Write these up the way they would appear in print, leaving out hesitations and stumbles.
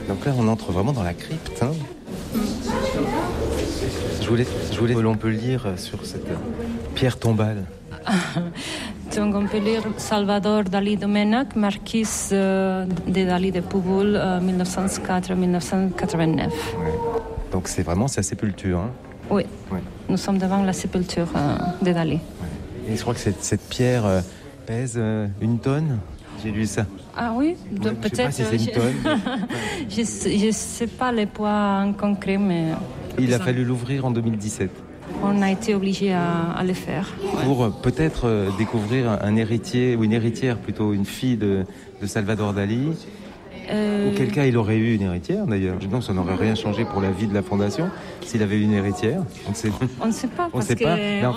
Donc là, on entre vraiment dans la crypte. Hein. Je voulais que l'on peut lire sur cette pierre tombale. Donc on peut lire Salvador Dalí Domènech, marquis de Dalí de Púbol, 1904-1989. Ouais. Donc c'est vraiment sa sépulture. Hein. Oui, ouais. Nous sommes devant la sépulture de Dalí. Ouais. Et je crois que cette pierre pèse 1 tonne. J'ai lu ça. Ah oui, ouais, peut-être. Je sais pas si c'est 1 tonne. Je ne sais pas les poids en concret, mais... Il a fallu l'ouvrir en 2017. On a été obligé à le faire. Pour peut-être découvrir un héritier, ou une héritière plutôt, une fille de Salvador Dalí. Auquel cas il aurait eu une héritière d'ailleurs. Donc ça n'aurait rien changé pour la vie de la fondation s'il avait eu une héritière. On ne sait pas. On ne sait pas. Mais en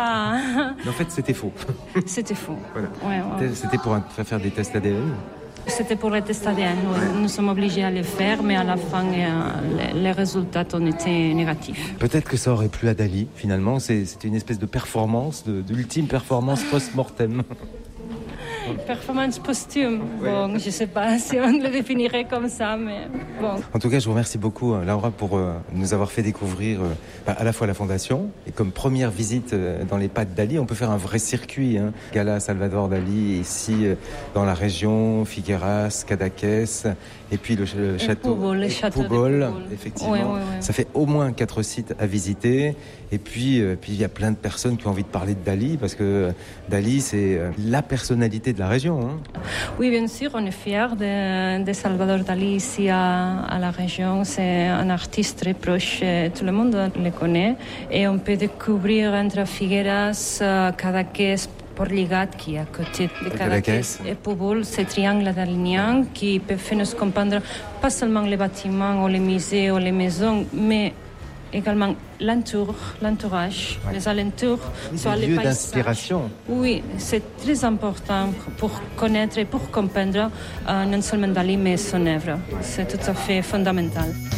fait, c'était faux. C'était faux. Voilà. Ouais. C'était pour faire des tests ADN. C'était pour les tests ADN. Ouais. Nous sommes obligés à les faire, mais à la fin, les résultats ont été négatifs. Peut-être que ça aurait plu à Dalí. Finalement, c'était une espèce de performance, d'ultime performance post-mortem. Performance posthume. Bon, je ne sais pas si on le définirait comme ça, mais bon. En tout cas, je vous remercie beaucoup, Laura, pour nous avoir fait découvrir à la fois la Fondation et comme première visite dans les pas de Dalí, on peut faire un vrai circuit. Hein. Gala Salvador Dalí, ici dans la région, Figueras, Cadaqués, et puis le château Púbol, effectivement. Ouais. Ça fait au moins 4 sites à visiter. Et puis il y a plein de personnes qui ont envie de parler de Dalí, parce que Dalí, c'est la personnalité de la région. Hein. Oui, bien sûr, on est fiers de Salvador Dalí ici à la région. C'est un artiste très proche, tout le monde le connaît. Et on peut découvrir entre Figueras, Cadaqués, Portligat, qui est à côté de Cadaqués, et Púbol, ce triangle dalinien qui peut faire nous comprendre pas seulement les bâtiments ou les musées ou les maisons, mais également l'entourage, les alentours, les lieux d'inspiration. Oui, c'est très important pour connaître et pour comprendre non seulement Dalí, mais son œuvre. C'est tout à fait fondamental.